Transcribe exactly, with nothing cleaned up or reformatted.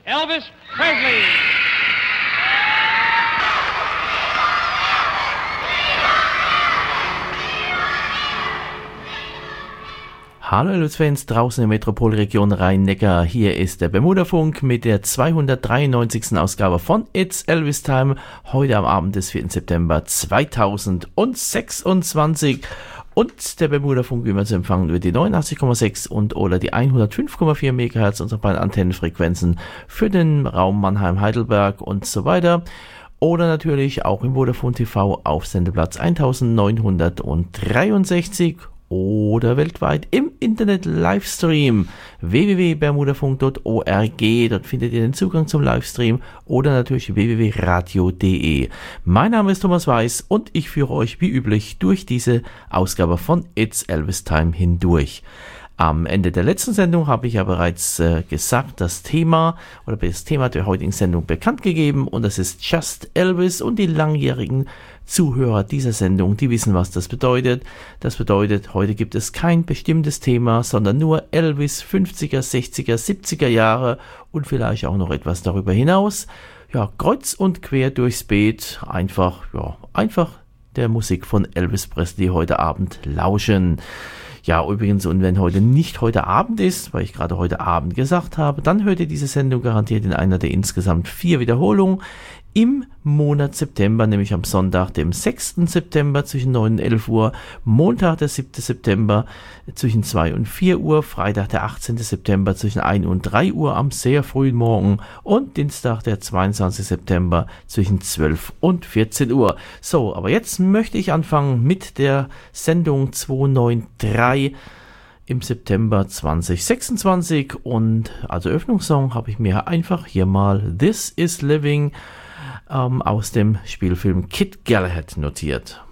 Elvis Presley. Hallo Elvis-Fans draußen in der Metropolregion Rhein-Neckar, hier ist der Bermuda-Funk mit der zweihundertdreiundneunzigsten Ausgabe von It's Elvis Time, heute am Abend des vierten September zweitausendsechsundzwanzig. Und der Bermuda-Funk, wie man zu empfangen, über die neunundachtzig Komma sechs und oder die hundertfünf Komma vier Megahertz, unsere beiden Antennenfrequenzen für den Raum Mannheim-Heidelberg und so weiter. Oder natürlich auch im Vodafone T V auf Sendeplatz neunzehnhundertdreiundsechzig oder weltweit im Internet Livestream w w w punkt bermudafunk punkt org. Dort findet ihr den Zugang zum Livestream oder natürlich w w w punkt radio punkt de. Mein Name ist Thomas Weiß und ich führe euch wie üblich durch diese Ausgabe von It's Elvis Time hindurch. Am Ende der letzten Sendung habe ich ja bereits äh, gesagt, das Thema oder das Thema der heutigen Sendung bekannt gegeben und das ist Just Elvis und die langjährigen Zuhörer dieser Sendung, die wissen, was das bedeutet. Das bedeutet, heute gibt es kein bestimmtes Thema, sondern nur Elvis fünfziger, sechziger, siebziger Jahre und vielleicht auch noch etwas darüber hinaus. Ja, kreuz und quer durchs Beet, einfach, ja, einfach der Musik von Elvis Presley heute Abend lauschen. Ja, übrigens, und wenn heute nicht heute Abend ist, weil ich gerade heute Abend gesagt habe, dann hört ihr diese Sendung garantiert in einer der insgesamt vier Wiederholungen im Monat September, nämlich am Sonntag, dem sechsten September zwischen neun und elf Uhr, Montag, der siebten September zwischen zwei und vier Uhr, Freitag, der achtzehnten September zwischen ein und drei Uhr am sehr frühen Morgen und Dienstag, der zweiundzwanzigsten September zwischen zwölf und vierzehn Uhr. So, aber jetzt möchte ich anfangen mit der Sendung zweihundertdreiundneunzig im September zweitausendsechsundzwanzig und als Eröffnungssong habe ich mir einfach hier mal This Is Living ähm, aus dem Spielfilm Kid Galahad notiert.